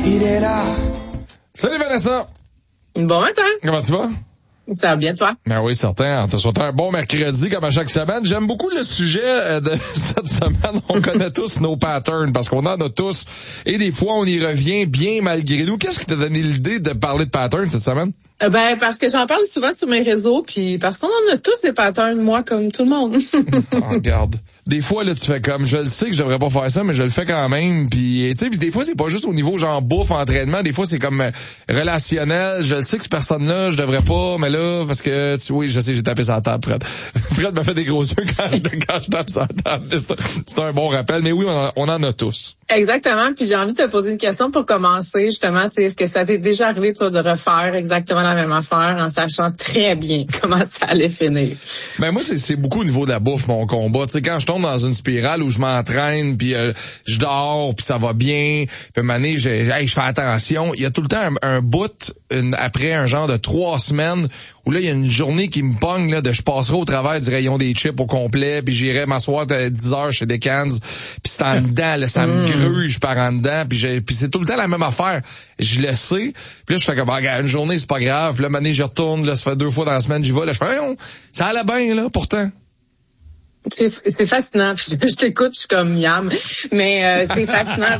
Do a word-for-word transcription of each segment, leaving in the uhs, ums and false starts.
il est là. Salut Vanessa! Bon matin! Comment tu vas? Ça va bien, toi? Ben oui, certain. On te souhaite un bon mercredi comme à chaque semaine. J'aime beaucoup le sujet de cette semaine. On connaît tous nos patterns parce qu'on en a tous. Et des fois, on y revient bien malgré nous. Qu'est-ce qui t'a donné l'idée de parler de patterns cette semaine? Euh, ben, parce que j'en parle souvent sur mes réseaux, puis parce qu'on en a tous des patterns, moi, comme tout le monde. Oh, regarde. Des fois, là, tu fais comme, je le sais que je devrais pas faire ça, mais je le fais quand même. Puis, tu sais, des fois, c'est pas juste au niveau genre bouffe, entraînement. Des fois, c'est comme euh, relationnel. Je le sais que cette personne-là, je devrais pas, mais là, parce que, tu oui, je sais, j'ai tapé sur la table, Fred. Fred m'a fait des gros yeux quand je, quand je tape sur la table. C'est, c'est un bon rappel. Mais oui, on en, on en a tous. Exactement. Puis j'ai envie de te poser une question pour commencer, justement. Tu sais, est-ce que ça t'est déjà arrivé, toi, de refaire exactement la même affaire en sachant très bien comment ça allait finir? Ben moi, c'est, c'est beaucoup au niveau de la bouffe, mon combat. Tu sais, quand je tombe dans une spirale où je m'entraîne, puis euh, je dors, puis ça va bien, puis à un moment donné, je, hey, je fais attention. Il y a tout le temps un, un bout, une, après un genre de trois semaines, où là, il y a une journée qui me pogne, là, de je passerai au travers du rayon des chips au complet, puis j'irai m'asseoir à dix heures chez Decans, puis c'est en dedans, là, ça me gruge par en dedans, puis, j'ai, puis c'est tout le temps la même affaire. Je le sais, puis là, je fais comme, ah, une journée, c'est pas grave, puis là, à un moment donné, je retourne, là, ça fait deux fois dans la semaine, j'y vais, là, je fais, hey, ça allait bien, là, pourtant. C'est, c'est fascinant. Je, je t'écoute, je suis comme miam. Mais euh, c'est fascinant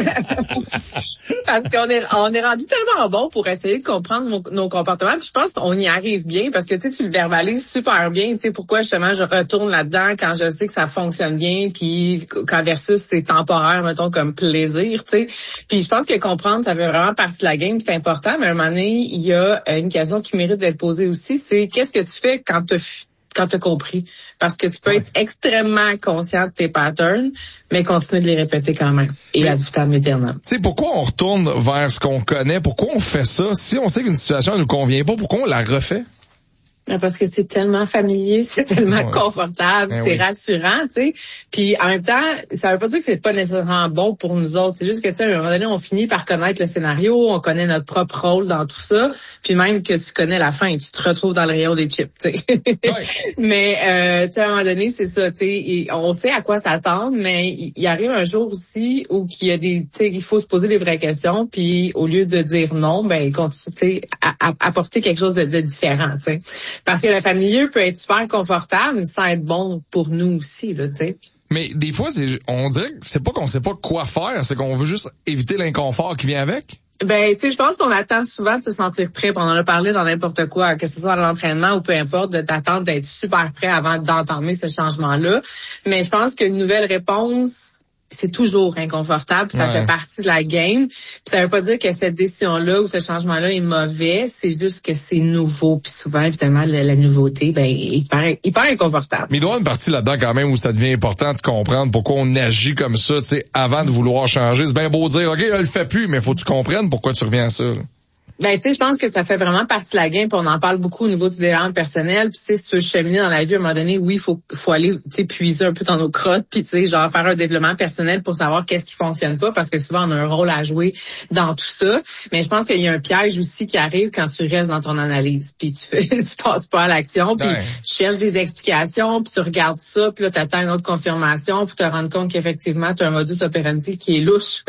parce qu'on est on est rendu tellement bon pour essayer de comprendre nos, nos comportements. Puis je pense qu'on y arrive bien parce que tu sais, tu le verbalises super bien. Tu sais pourquoi justement je retourne là-dedans quand je sais que ça fonctionne bien, puis quand versus c'est temporaire, mettons comme plaisir. Tu sais. Puis je pense que comprendre, ça fait vraiment partie de la game. C'est important. Mais à un moment donné, il y a une question qui mérite d'être posée aussi. C'est qu'est-ce que tu fais quand tu quand tu as compris. Parce que tu peux ouais. être extrêmement conscient de tes patterns, mais continuer de les répéter quand même. Et à vitam aeternam. Tu sais, pourquoi on retourne vers ce qu'on connaît? Pourquoi on fait ça? Si on sait qu'une situation ne nous convient pas, pourquoi on la refait? Parce que c'est tellement familier, c'est tellement ouais, confortable, c'est, c'est oui. rassurant, tu sais. Puis en même temps, ça veut pas dire que c'est pas nécessairement bon pour nous autres. C'est juste que tu sais, à un moment donné, on finit par connaître le scénario, on connaît notre propre rôle dans tout ça. Puis même que tu connais la fin, tu te retrouves dans le rayon des chips, tu sais. Ouais. Mais euh, tu sais, à un moment donné, c'est ça, tu sais. On sait à quoi s'attendre, mais il arrive un jour aussi où il y a des, tu sais, il faut se poser des vraies questions. Puis au lieu de dire non, ben continue, tu sais, à, à apporter quelque chose de, de différent, tu sais. Parce que le familier peut être super confortable sans être bon pour nous aussi, là, tu sais. Mais des fois, c'est, on dirait que c'est pas qu'on sait pas quoi faire, c'est qu'on veut juste éviter l'inconfort qui vient avec. Ben, tu sais, je pense qu'on attend souvent de se sentir prêt. On en a parlé dans n'importe quoi, que ce soit à l'entraînement ou peu importe, de t'attendre d'être super prêt avant d'entamer ce changement-là. Mais je pense qu'une nouvelle réponse, c'est toujours inconfortable, ça ouais. fait partie de la game. Puis ça veut pas dire que cette décision-là ou ce changement-là est mauvais, c'est juste que c'est nouveau. Puis souvent, évidemment, la, la nouveauté, ben, il paraît hyper inconfortable. Mais il doit y avoir une partie là-dedans quand même où ça devient important de comprendre pourquoi on agit comme ça, tu sais, avant de vouloir changer. C'est bien beau de dire, OK, je le fais plus, mais faut que tu comprennes pourquoi tu reviens à ça. Là. Ben, tu sais, je pense que ça fait vraiment partie de la game, puis on en parle beaucoup au niveau du développement personnel. Puis, tu sais, si tu veux cheminer dans la vie, à un moment donné, oui, il faut, faut aller, tu sais, puiser un peu dans nos crottes, puis, tu sais, genre faire un développement personnel pour savoir qu'est-ce qui fonctionne pas, parce que souvent, on a un rôle à jouer dans tout ça. Mais je pense qu'il y a un piège aussi qui arrive quand tu restes dans ton analyse, puis tu fais, tu passes pas à l'action, puis ouais. tu cherches des explications, puis tu regardes ça, puis là, tu attends une autre confirmation pour te rendre compte qu'effectivement, tu as un modus operandi qui est louche,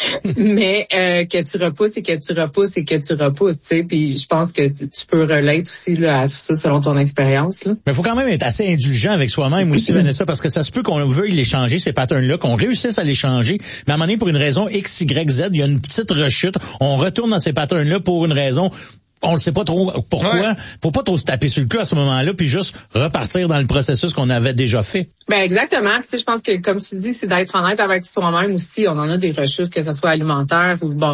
mais euh, que tu repousses et que tu repousses et que tu repousses. repousse, tu sais, puis je pense que tu peux relate aussi là, à tout ça selon ton expérience. Mais il faut quand même être assez indulgent avec soi-même aussi, Vanessa, parce que ça se peut qu'on veuille les changer, ces patterns-là, qu'on réussisse à les changer, mais à un moment donné, pour une raison X, Y, Z, il y a une petite rechute, on retourne dans ces patterns-là pour une raison... On ne sait pas trop pourquoi. Ouais. Faut pas trop se taper sur le cul à ce moment-là, puis juste repartir dans le processus qu'on avait déjà fait. Ben exactement. Tu sais, je pense que comme tu dis, c'est d'être honnête avec soi-même aussi. On en a des rechutes, que ce soit alimentaire ou bon.